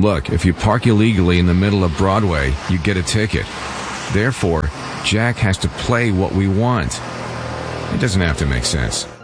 Look, if you park illegally in the middle of Broadway, you get a ticket. Therefore, Jack has to play what we want. It doesn't have to make sense.